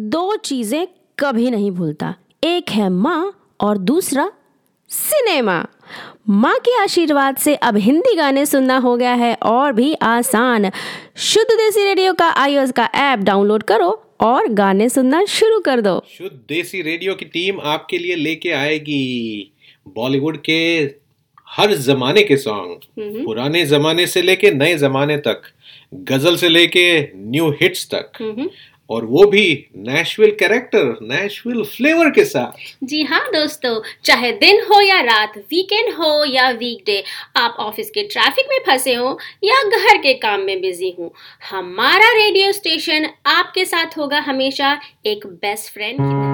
दो चीजें कभी नहीं भूलता, एक है माँ और दूसरा सिनेमा। माँ के आशीर्वाद से अब हिंदी गाने सुनना हो गया है और भी आसान। शुद्ध देसी रेडियो का iOS का ऐप डाउनलोड करो और गाने सुनना शुरू कर दो। शुद्ध देसी रेडियो की टीम आपके लिए लेके आएगी बॉलीवुड के हर जमाने के सॉन्ग, पुराने जमाने से लेके नए जमाने तक, गजल से लेके न्यू हिट्स तक, और वो भी नेशविल कैरेक्टर, नेशविल फ्लेवर के साथ। जी हाँ दोस्तों, चाहे दिन हो या रात, वीकेंड हो या वीकडे, आप ऑफिस के ट्रैफिक में फंसे हो या घर के काम में बिजी हो, हमारा रेडियो स्टेशन आपके साथ होगा हमेशा, एक बेस्ट फ्रेंड की तरह।